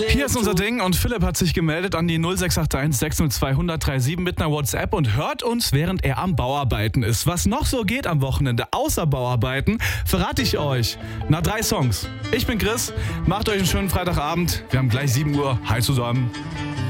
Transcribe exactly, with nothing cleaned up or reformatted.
Hier ist unser Ding und Philipp hat sich gemeldet an die null sechs acht eins sechs null zwei null null drei sieben mit einer WhatsApp und hört uns, während er am Bauarbeiten ist. Was noch so geht am Wochenende außer Bauarbeiten, verrate ich euch nach drei Songs. Ich bin Chris, macht euch einen schönen Freitagabend. Wir haben gleich sieben Uhr. Hi zusammen.